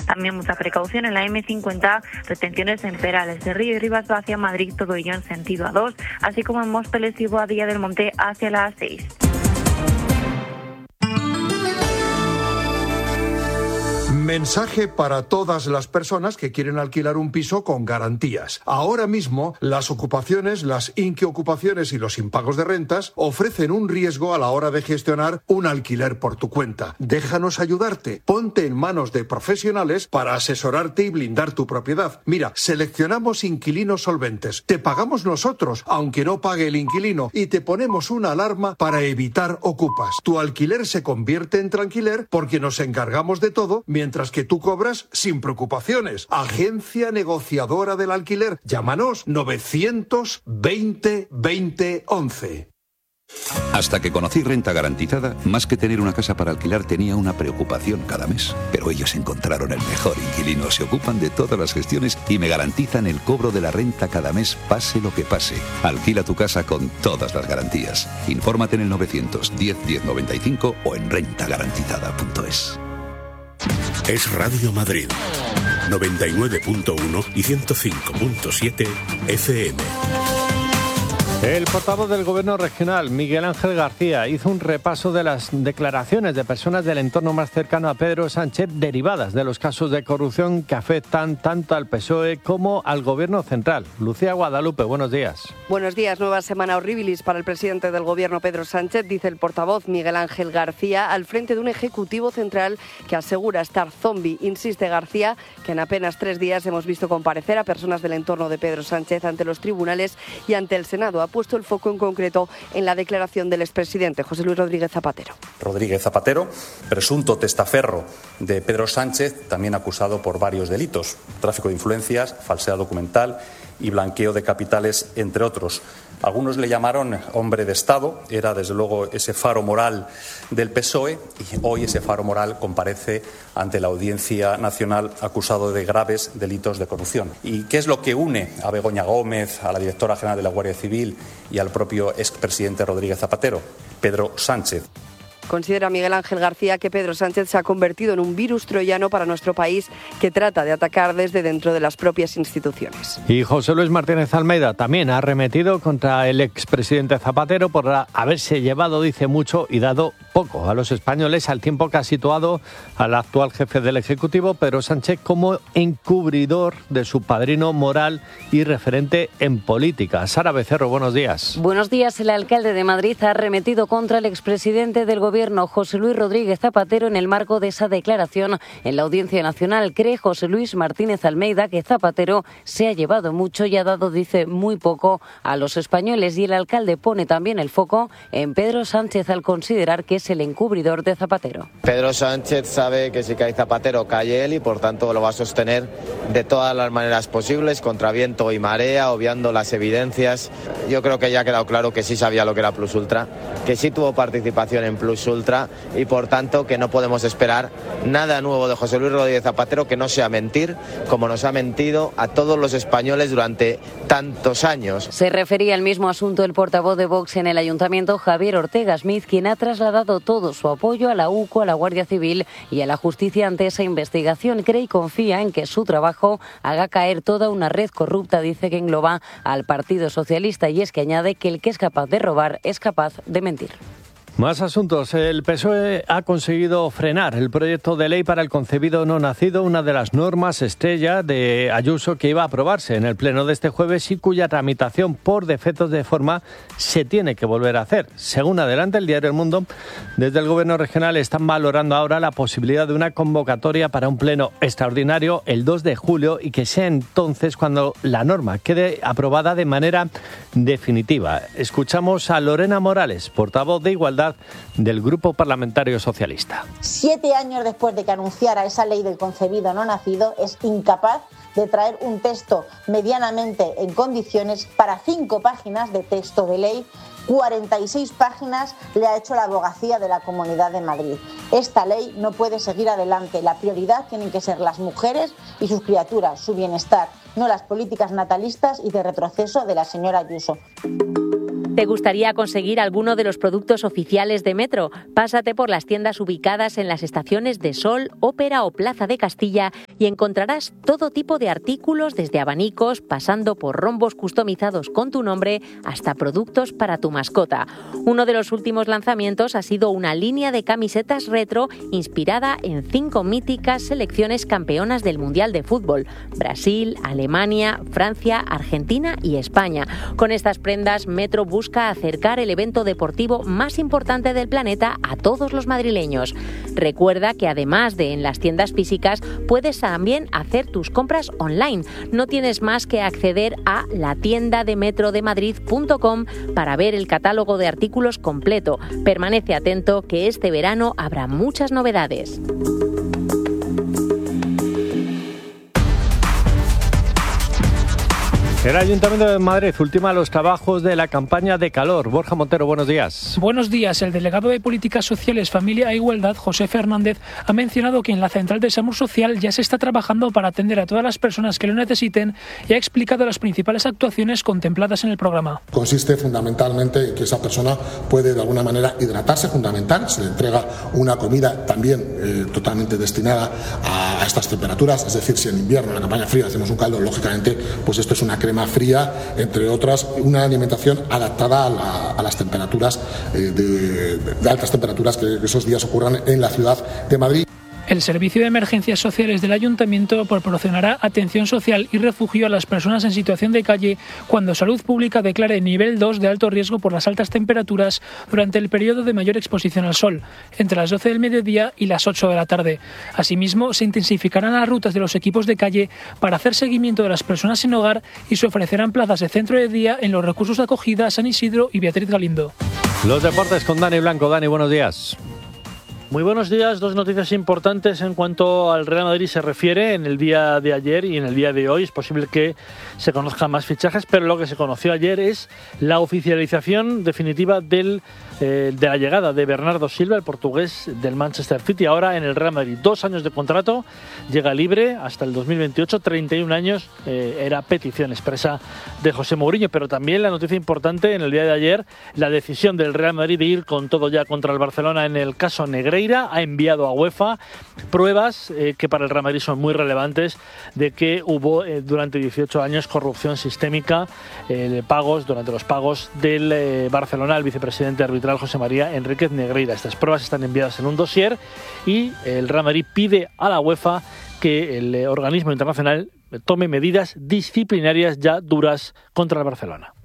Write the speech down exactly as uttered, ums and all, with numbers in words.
También mucha precaución en la eme cincuenta, retenciones en Perales de Río y Rivas hacia Madrid, todo ello en sentido A dos, así como en Móstoles y Boadilla del Monte hacia la A seis. Mensaje para todas las personas que quieren alquilar un piso con garantías. Ahora mismo, las ocupaciones, las inquiocupaciones y los impagos de rentas ofrecen un riesgo a la hora de gestionar un alquiler por tu cuenta. Déjanos ayudarte. Ponte en manos de profesionales para asesorarte y blindar tu propiedad. Mira, seleccionamos inquilinos solventes. Te pagamos nosotros, aunque no pague el inquilino, y te ponemos una alarma para evitar ocupas. Tu alquiler se convierte en tranquiler porque nos encargamos de todo, mientras que tú cobras sin preocupaciones. Agencia negociadora del alquiler. Llámanos novecientos veinte veinte once. Hasta que conocí Renta Garantizada, más que tener una casa para alquilar tenía una preocupación cada mes. Pero ellos encontraron el mejor inquilino, se ocupan de todas las gestiones y me garantizan el cobro de la renta cada mes, pase lo que pase. Alquila tu casa con todas las garantías. Infórmate en el novecientos diez diez noventa y cinco o en renta garantizada punto es. Es Radio Madrid, noventa y nueve punto uno y ciento cinco punto siete F M. El portavoz del Gobierno regional, Miguel Ángel García, hizo un repaso de las declaraciones de personas del entorno más cercano a Pedro Sánchez derivadas de los casos de corrupción que afectan tanto al P S O E como al Gobierno central. Lucía Guadalupe, buenos días. Buenos días. Nueva semana horribilis para el presidente del Gobierno, Pedro Sánchez, dice el portavoz Miguel Ángel García, al frente de un Ejecutivo central que asegura estar zombie. Insiste García que en apenas tres días hemos visto comparecer a personas del entorno de Pedro Sánchez ante los tribunales y ante el Senado. Ha puesto el foco en concreto en la declaración del expresidente José Luis Rodríguez Zapatero. Rodríguez Zapatero, presunto testaferro de Pedro Sánchez, también acusado por varios delitos: tráfico de influencias, falsedad documental y blanqueo de capitales, entre otros. Algunos le llamaron hombre de Estado, era desde luego ese faro moral del P S O E, y hoy ese faro moral comparece ante la Audiencia Nacional acusado de graves delitos de corrupción. ¿Y qué es lo que une a Begoña Gómez, a la directora general de la Guardia Civil y al propio expresidente Rodríguez Zapatero? Pedro Sánchez. Considera Miguel Ángel García que Pedro Sánchez se ha convertido en un virus troyano para nuestro país que trata de atacar desde dentro de las propias instituciones. Y José Luis Martínez Almeida también ha arremetido contra el expresidente Zapatero por haberse llevado, dice, mucho y dado poco a los españoles, al tiempo que ha situado al actual jefe del Ejecutivo, Pedro Sánchez, como encubridor de su padrino moral y referente en política. Sara Becerro, buenos días. Buenos días. El alcalde de Madrid ha arremetido contra el expresidente del Gobierno, José Luis Rodríguez Zapatero, en el marco de esa declaración en la Audiencia Nacional. Cree José Luis Martínez Almeida que Zapatero se ha llevado mucho y ha dado, dice, muy poco a los españoles. Y el alcalde pone también el foco en Pedro Sánchez al considerar que es el encubridor de Zapatero. Pedro Sánchez sabe que si cae Zapatero cae él y por tanto lo va a sostener de todas las maneras posibles, contra viento y marea, obviando las evidencias. Yo creo que ya ha quedado claro que sí sabía lo que era Plus Ultra, que sí tuvo participación en Plus Ultra y por tanto que no podemos esperar nada nuevo de José Luis Rodríguez Zapatero que no sea mentir, como nos ha mentido a todos los españoles durante tantos años. Se refería al mismo asunto el portavoz de Vox en el Ayuntamiento, Javier Ortega Smith, quien ha trasladado todo su apoyo a la U C O, a la Guardia Civil y a la Justicia ante esa investigación. Cree y confía en que su trabajo haga caer toda una red corrupta, dice, que engloba al Partido Socialista, y es que añade que el que es capaz de robar es capaz de mentir. Más asuntos. El P S O E ha conseguido frenar el proyecto de ley para el concebido no nacido, una de las normas estrella de Ayuso que iba a aprobarse en el pleno de este jueves y cuya tramitación por defectos de forma se tiene que volver a hacer. Según adelanta el diario El Mundo, desde el Gobierno regional están valorando ahora la posibilidad de una convocatoria para un pleno extraordinario el dos de julio y que sea entonces cuando la norma quede aprobada de manera definitiva. Escuchamos a Lorena Morales, portavoz de Igualdad del Grupo Parlamentario Socialista. Siete años después de que anunciara esa ley del concebido no nacido, es incapaz de traer un texto medianamente en condiciones para cinco páginas de texto de ley. cuarenta y seis páginas le ha hecho la abogacía de la Comunidad de Madrid. Esta ley no puede seguir adelante. La prioridad tienen que ser las mujeres y sus criaturas, su bienestar, no las políticas natalistas y de retroceso de la señora Ayuso. ¿Te gustaría conseguir alguno de los productos oficiales de Metro? Pásate por las tiendas ubicadas en las estaciones de Sol, Ópera o Plaza de Castilla y encontrarás todo tipo de artículos, desde abanicos, pasando por rombos customizados con tu nombre, hasta productos para tu mascota. Uno de los últimos lanzamientos ha sido una línea de camisetas retro inspirada en cinco míticas selecciones campeonas del Mundial de Fútbol: Brasil, Alemania, Francia, Argentina y España. Con estas prendas, Metro busca acercar el evento deportivo más importante del planeta a todos los madrileños. Recuerda que además de en las tiendas físicas, puedes también hacer tus compras online. No tienes más que acceder a la tienda de metro de madrid punto com para ver el catálogo de artículos completo. Permanece atento, que este verano habrá muchas novedades. El Ayuntamiento de Madrid ultima los trabajos de la campaña de calor. Borja Montero, buenos días. Buenos días. El delegado de Políticas Sociales, Familia e Igualdad, José Fernández, ha mencionado que en la Central de Salud Social ya se está trabajando para atender a todas las personas que lo necesiten y ha explicado las principales actuaciones contempladas en el programa. Consiste fundamentalmente en que esa persona puede de alguna manera hidratarse, fundamental. Se le entrega una comida también eh, totalmente destinada a, a estas temperaturas. Es decir, si en invierno, en la campaña fría, hacemos un caldo, lógicamente, pues esto es una crema fría, entre otras, una alimentación adaptada a, la, a las temperaturas, eh, de, de altas temperaturas que esos días ocurran en la ciudad de Madrid. El Servicio de Emergencias Sociales del Ayuntamiento proporcionará atención social y refugio a las personas en situación de calle cuando Salud Pública declare nivel dos de alto riesgo por las altas temperaturas durante el periodo de mayor exposición al sol, entre las doce del mediodía y las ocho de la tarde. Asimismo, se intensificarán las rutas de los equipos de calle para hacer seguimiento de las personas sin hogar y se ofrecerán plazas de centro de día en los recursos de acogida San Isidro y Beatriz Galindo. Los deportes con Dani Blanco. Dani, buenos días. Muy buenos días. Dos noticias importantes en cuanto al Real Madrid se refiere. En el día de ayer y en el día de hoy es posible que se conozcan más fichajes, pero lo que se conoció ayer es la oficialización definitiva del, eh, de la llegada de Bernardo Silva, el portugués del Manchester City, ahora en el Real Madrid. Dos años de contrato, llega libre hasta el dos mil veintiocho, treinta y un años, eh, era petición expresa de José Mourinho. Pero también la noticia importante en el día de ayer, la decisión del Real Madrid de ir con todo ya contra el Barcelona en el caso Negreira. Ha enviado a UEFA pruebas eh, que para el Real Madrid son muy relevantes de que hubo eh, durante dieciocho años corrupción sistémica eh, de pagos, durante los pagos del eh, Barcelona, el vicepresidente arbitral José María Enríquez Negreira. Estas pruebas están enviadas en un dossier y el Real Madrid pide a la UEFA que el eh, organismo internacional tome medidas disciplinarias ya duras contra el Barcelona.